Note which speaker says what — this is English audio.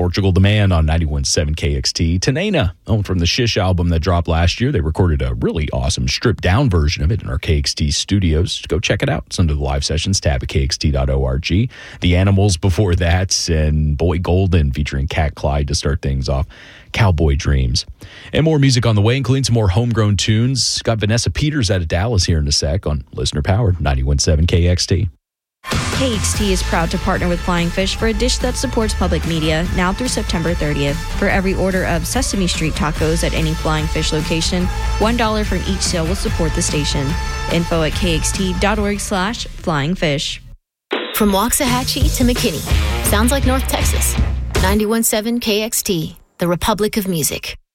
Speaker 1: Portugal the Man on 91.7 KXT. Tanena, from the Shish album that dropped last year. They recorded a really awesome stripped-down version of it in our KXT studios. Go check it out. It's under the live sessions tab at kxt.org. The Animals before that, and Boy Golden featuring Cat Clyde to start things off. Cowboy Dreams. And more music on the way, including some more homegrown tunes. Got Vanessa Peters out of Dallas here in a sec on Listener Powered 91.7 KXT.
Speaker 2: KXT is proud to partner with Flying Fish for a dish that supports public media now through September 30th. For every order of Sesame Street tacos at any Flying Fish location, $1 from each sale will support the station. Info at kxt.org/flyingfish.
Speaker 3: From Waxahachie to McKinney. Sounds like North Texas. 91.7 KXT, the Republic of Music.